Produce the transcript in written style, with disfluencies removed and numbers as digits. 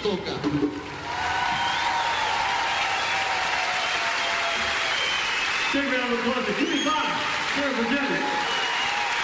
toca. Big round of applause to Kitty Fox, Sarah Virginia.